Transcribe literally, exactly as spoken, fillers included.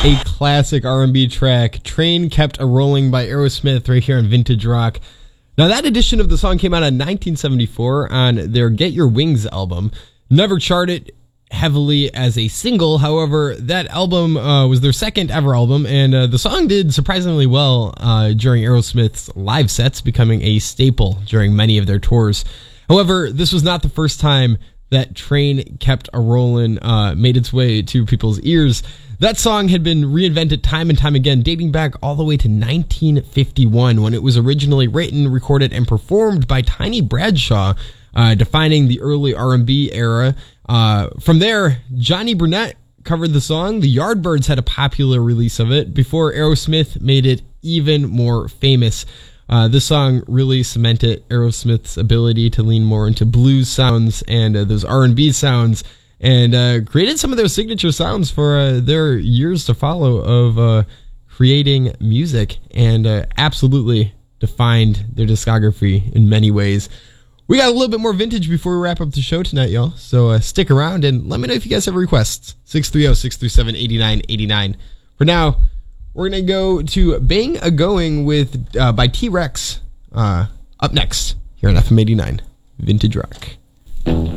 A classic R and B track, Train Kept a Rolling by Aerosmith, right here on Vintage Rock. Now, that edition of the song came out in nineteen seventy-four on their Get Your Wings album. Never charted heavily as a single. However, that album uh, was their second ever album, and uh, the song did surprisingly well uh, during Aerosmith's live sets, becoming a staple during many of their tours. However, this was not the first time that Train Kept a Rollin' uh, made its way to people's ears. That song had been reinvented time and time again, dating back all the way to nineteen fifty-one, when it was originally written, recorded, and performed by Tiny Bradshaw, uh, defining the early R and B era. Uh, from there, Johnny Burnett covered the song. The Yardbirds had a popular release of it before Aerosmith made it even more famous. Uh, this song really cemented Aerosmith's ability to lean more into blues sounds and uh, those R and B sounds, and uh, created some of their signature sounds for uh, their years to follow of uh, creating music, and uh, absolutely defined their discography in many ways. We got a little bit more vintage before we wrap up the show tonight, y'all, so uh, stick around and let me know if you guys have requests. six three zero, six three seven, eight nine eight nine. For now, we're going to go to Bang A Going with uh, by T-Rex uh, up next here on F M eighty-nine Vintage Rock.